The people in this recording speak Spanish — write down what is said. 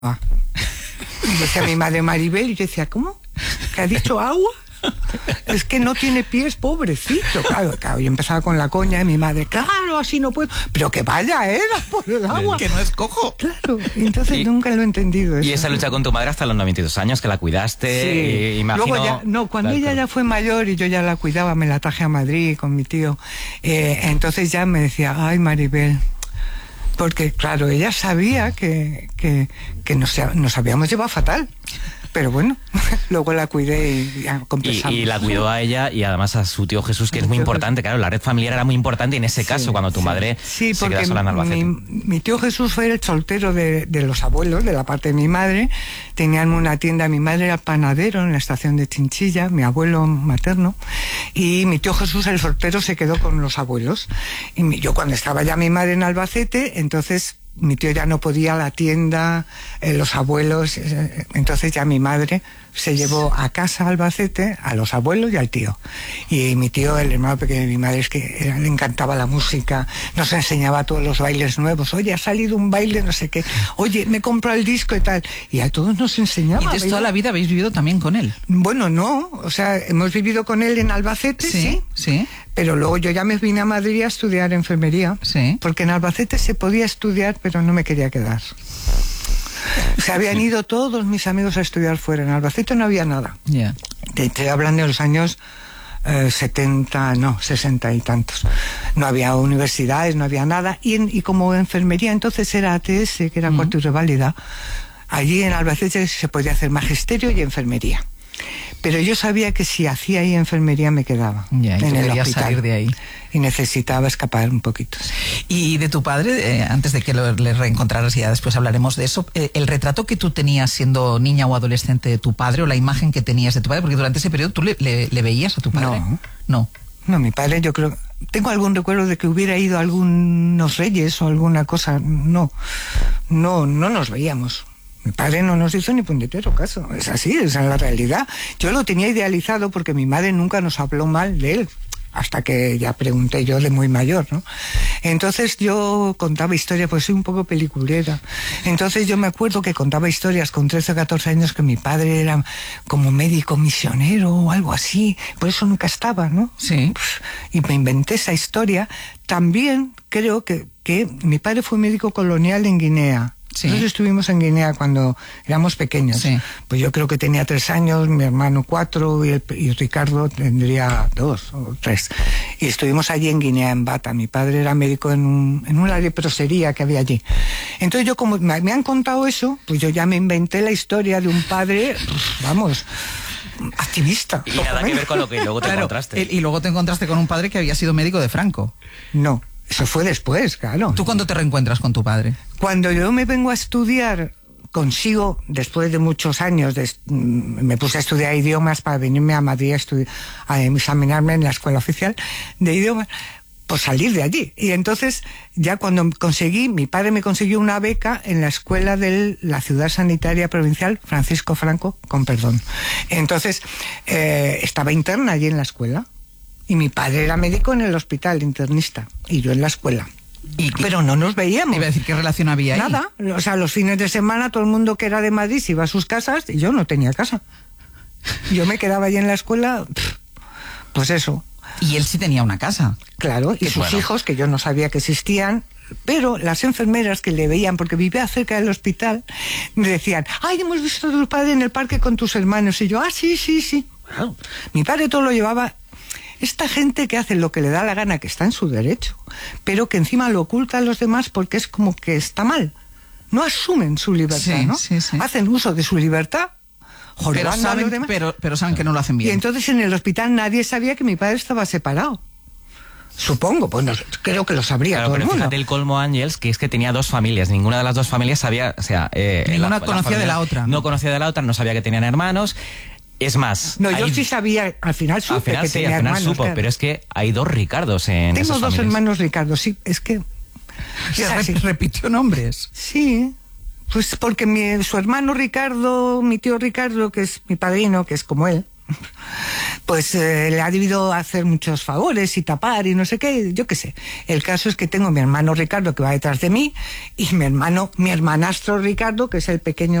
Decía mi madre Maribel, y yo decía, ¿cómo? ¿Que ha dicho agua? Es que no tiene pies, pobrecito. Claro, yo empezaba con la coña de mi madre, claro, así no puedo. Pero que vaya, por el agua. Que no es cojo. Claro, entonces nunca lo he entendido eso. Y esa lucha con tu madre hasta los 92 años, que la cuidaste, sí. Imagino... Luego ya, cuando ella ya fue mayor y yo ya la cuidaba, me la traje a Madrid con mi tío. Entonces ya me decía, ay, Maribel... Porque, claro, ella sabía que nos habíamos llevado fatal. Pero bueno, luego la cuidé y ya compensamos. Y la cuidó a ella y además a su tío Jesús, que es muy importante. Claro, la red familiar era muy importante y en ese caso, cuando tu madre se queda sola en Albacete. Mi tío Jesús fue el soltero de los abuelos, de la parte de mi madre. Tenían una tienda, mi madre era panadero en la estación de Chinchilla, mi abuelo materno, y mi tío Jesús, el soltero, se quedó con los abuelos. Y yo cuando estaba ya mi madre en Albacete, entonces... mi tío ya no podía a la tienda, los abuelos, entonces ya mi madre se llevó a casa a Albacete a los abuelos y al tío. Y mi tío, el hermano pequeño de mi madre, es que le encantaba la música, nos enseñaba todos los bailes nuevos. Oye, ha salido un baile, no sé qué. Oye, me compró el disco y tal. Y a todos nos enseñaba. ¿Y entonces toda la vida habéis vivido también con él? Bueno, no. O sea, hemos vivido con él en Albacete, sí. Pero luego yo ya me vine a Madrid a estudiar enfermería. Sí. Porque en Albacete se podía estudiar, pero no me quería quedar. Se habían ido todos mis amigos a estudiar fuera. En Albacete no había nada. Yeah. Estoy hablando de los años 60 y tantos. No había universidades, no había nada. Y como enfermería entonces era ATS, que era cuarto y reválida, allí en Albacete se podía hacer magisterio y enfermería. Pero yo sabía que si hacía ahí enfermería me quedaba en el hospital. Salir de ahí. Y necesitaba escapar un poquito. Y de tu padre, antes de que le reencontraras, y ya después hablaremos de eso, el retrato que tú tenías siendo niña o adolescente de tu padre, o la imagen que tenías de tu padre, porque durante ese periodo tú le veías a tu padre. No, mi padre, yo creo... Tengo algún recuerdo de que hubiera ido a algunos reyes o alguna cosa. No nos veíamos. Mi padre no nos hizo ni puñetero caso. Es así, esa es la realidad. Yo lo tenía idealizado porque mi madre nunca nos habló mal de él, hasta que ya pregunté yo de muy mayor, ¿no? Entonces yo contaba historias, pues soy un poco peliculera. Entonces yo me acuerdo que contaba historias con 13 o 14 años que mi padre era como médico misionero o algo así. Por eso nunca estaba, ¿no? Sí. Y me inventé esa historia. También creo que mi padre fue médico colonial en Guinea. Sí. Nosotros estuvimos en Guinea cuando éramos pequeños. Sí. Pues yo creo que tenía 3 años, mi hermano 4 y Ricardo tendría 2 o 3. Y estuvimos allí en Guinea, en Bata. Mi padre era médico en una leprosería que había allí. Entonces yo, como me han contado eso, pues yo ya me inventé la historia de un padre, vamos... activista. Y nada que ver con lo que luego te encontraste. Y luego te encontraste con un padre que había sido médico de Franco. No. Eso fue después, claro. ¿Tú cuándo te reencuentras con tu padre? Cuando yo me vengo a estudiar, consigo, después de muchos años, me puse a estudiar idiomas para venirme a Madrid a examinarme en la escuela oficial de idiomas, por salir de allí. Y entonces, ya cuando mi padre me consiguió una beca en la escuela de la Ciudad Sanitaria Provincial Francisco Franco, con perdón. Entonces, estaba interna allí en la escuela. Y mi padre era médico en el hospital, internista, y yo en la escuela. Pero no nos veíamos. Iba a decir, ¿qué relación había ahí? Nada. O sea, los fines de semana todo el mundo que era de Madrid se iba a sus casas y yo no tenía casa. Yo me quedaba allí en la escuela, pues eso. Y él sí tenía una casa. Claro, y sus hijos, que yo no sabía que existían, pero las enfermeras que le veían, porque vivía cerca del hospital, me decían, ay, hemos visto a tu padre en el parque con tus hermanos. Y yo, sí. Bueno, mi padre todo lo llevaba... Esta gente que hace lo que le da la gana, que está en su derecho, pero que encima lo oculta a los demás porque es como que está mal. No asumen su libertad, ¿no? Sí. Hacen uso de su libertad, jorobando a los demás. Pero saben que no lo hacen bien. Y entonces en el hospital nadie sabía que mi padre estaba separado. Supongo, pues no, creo que lo sabría todo el mundo. Fíjate el colmo, Ángels, que es que tenía 2 familias. Ninguna de las 2 familias sabía... O sea, ninguna conocía de la otra. No conocía de la otra, no sabía que tenían hermanos... Es más... No, yo sí sabía, al final supe que tenía hermanos. Supo, claro. Pero es que hay 2 Ricardos en esas familias. Tengo 2 hermanos Ricardo, sí, es que... repitió nombres. Sí, pues porque su hermano Ricardo, mi tío Ricardo, que es mi padrino, que es como él, pues le ha debido hacer muchos favores y tapar y no sé qué, yo qué sé. El caso es que tengo mi hermano Ricardo que va detrás de mí y mi hermanastro Ricardo, que es el pequeño